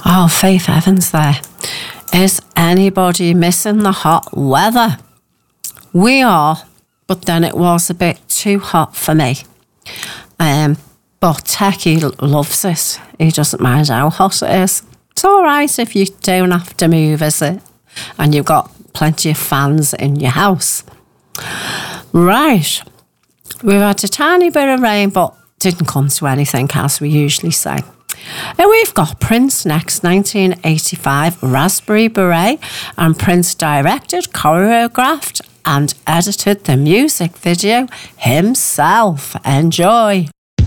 Oh, Faith Evans there. Is anybody missing the hot weather? We are, but then it was a bit too hot for me. But Techie loves it. He doesn't mind how hot it is. It's all right if you don't have to move, is it? And you've got plenty of fans in your house. Right. We've had a tiny bit of rain, but didn't come to anything, as we usually say. And we've got Prince next, 1985, Raspberry Beret, and Prince directed, choreographed and edited the music video himself. Enjoy.